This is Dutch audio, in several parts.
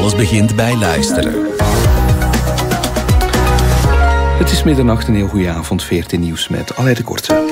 Alles begint bij luisteren. Het is middernacht, een heel goede avond. 14 nieuws met Aleid de Korte.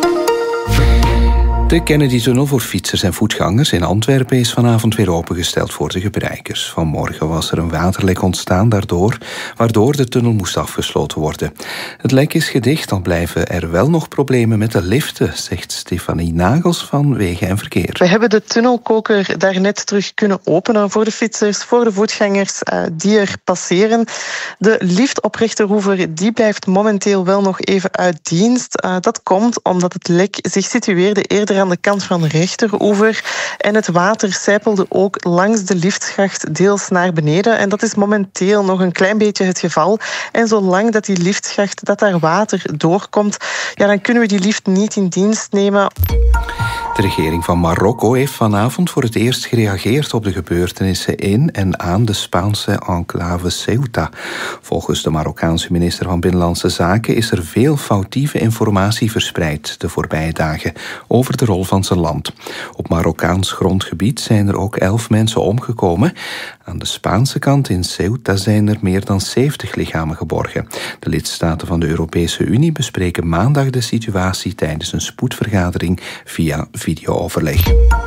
De Kennedy-tunnel voor fietsers en voetgangers in Antwerpen is vanavond weer opengesteld voor de gebruikers. Vanmorgen was er een waterlek ontstaan waardoor de tunnel moest afgesloten worden. Het lek is gedicht, al blijven er wel nog problemen met de liften, zegt Stefanie Nagels van Wegen en Verkeer. We hebben de tunnelkoker daarnet terug kunnen openen voor de fietsers, voor de voetgangers die er passeren. De lift op Rechteroever die blijft momenteel wel nog even uit dienst. Dat komt omdat het lek zich situeerde eerder aan de kant van Rechteroever en het water sijpelde ook langs de liftschacht deels naar beneden en dat is momenteel nog een klein beetje het geval. En zolang dat die liftschacht, dat daar water doorkomt, dan kunnen we die lift niet in dienst nemen. De regering van Marokko heeft vanavond voor het eerst gereageerd op de gebeurtenissen in en aan de Spaanse enclave Ceuta. Volgens de Marokkaanse minister van Binnenlandse Zaken is er veel foutieve informatie verspreid de voorbije dagen over de rol van zijn land. Op Marokkaans grondgebied zijn er ook 11 mensen omgekomen. Aan de Spaanse kant in Ceuta zijn er meer dan 70 lichamen geborgen. De lidstaten van de Europese Unie bespreken maandag de situatie tijdens een spoedvergadering via videooverleg.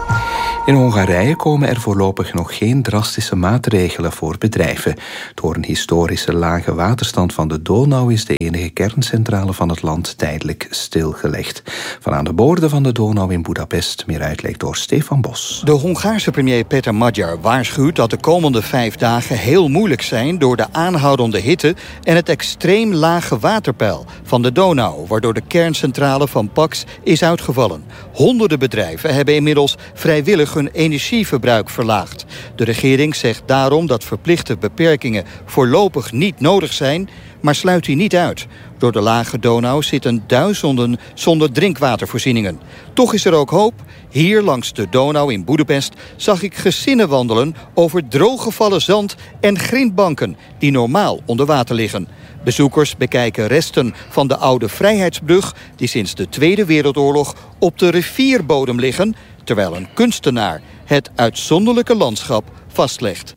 In Hongarije komen er voorlopig nog geen drastische maatregelen voor bedrijven. Door een historische lage waterstand van de Donau is de enige kerncentrale van het land tijdelijk stilgelegd. Van aan de boorden van de Donau in Budapest, meer uitleg door Stefan Bos. De Hongaarse premier Peter Magyar waarschuwt dat de komende 5 dagen heel moeilijk zijn door de aanhoudende hitte en het extreem lage waterpeil van de Donau, waardoor de kerncentrale van Pax is uitgevallen. Honderden bedrijven hebben inmiddels vrijwillig hun energieverbruik verlaagd. De regering zegt daarom dat verplichte beperkingen voorlopig niet nodig zijn, maar sluit die niet uit. Door de lage Donau zitten duizenden zonder drinkwatervoorzieningen. Toch is er ook hoop. Hier langs de Donau in Budapest zag ik gezinnen wandelen over drooggevallen zand en grindbanken die normaal onder water liggen. Bezoekers bekijken resten van de oude Vrijheidsbrug die sinds de Tweede Wereldoorlog op de rivierbodem liggen, terwijl een kunstenaar het uitzonderlijke landschap vastlegt.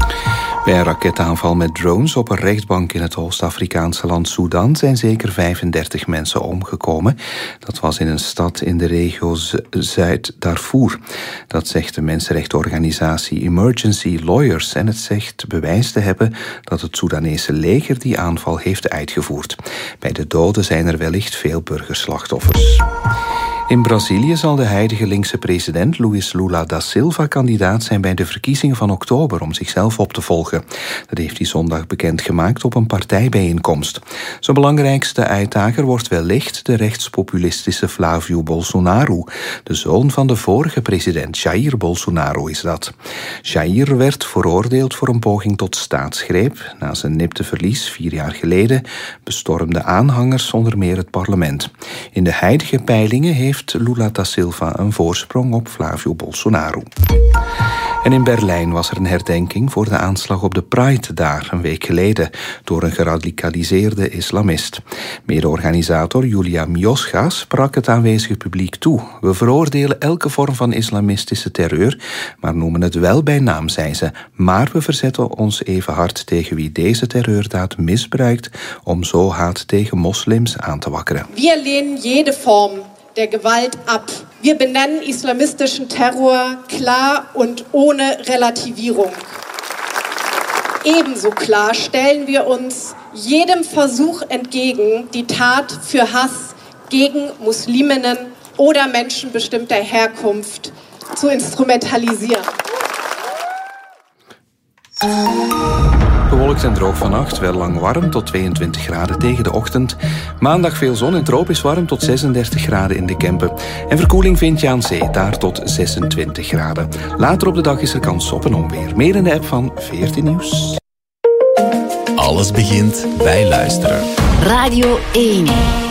Bij een raketaanval met drones op een rechtbank in het Oost-Afrikaanse land Sudan zijn zeker 35 mensen omgekomen. Dat was in een stad in de regio Zuid-Darfur. Dat zegt de mensenrechtenorganisatie Emergency Lawyers en het zegt bewijs te hebben dat het Soedanese leger die aanval heeft uitgevoerd. Bij de doden zijn er wellicht veel burgerslachtoffers. In Brazilië zal de huidige linkse president Luiz Lula da Silva kandidaat zijn bij de verkiezingen van oktober om zichzelf op te volgen. Dat heeft hij zondag bekendgemaakt op een partijbijeenkomst. Zijn belangrijkste uitdager wordt wellicht de rechtspopulistische Flávio Bolsonaro. De zoon van de vorige president Jair Bolsonaro is dat. Jair werd veroordeeld voor een poging tot staatsgreep. Na zijn nipte verlies 4 jaar geleden bestormden aanhangers onder meer het parlement. In de huidige peilingen heeft Lula da Silva een voorsprong op Flávio Bolsonaro. En in Berlijn was er een herdenking voor de aanslag op de Pride daar een week geleden door een geradicaliseerde islamist. Mede-organisator Julia Mioska sprak het aanwezige publiek toe. We veroordelen elke vorm van islamistische terreur, maar noemen het wel bij naam, zei ze. Maar we verzetten ons even hard tegen wie deze terreurdaad misbruikt om zo haat tegen moslims aan te wakkeren. We lehnen jede vorm der Gewalt ab. Wir benennen islamistischen Terror klar und ohne Relativierung. Ebenso klar stellen wir uns jedem Versuch entgegen, die Tat für Hass gegen Musliminnen oder Menschen bestimmter Herkunft zu instrumentalisieren. Bewolkt en droog vannacht, wel lang warm tot 22 graden tegen de ochtend. Maandag veel zon en tropisch warm tot 36 graden in de Kempen. En verkoeling vind je aan zee, daar tot 26 graden. Later op de dag is er kans op een onweer. Meer in de app van 14 Nieuws. Alles begint bij luisteren. Radio 1.